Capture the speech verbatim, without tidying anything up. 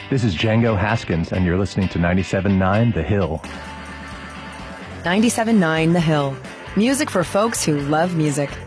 This is Django Haskins, and you're listening to ninety-seven point nine The Hill. ninety-seven point nine The Hill. Music for folks who love music.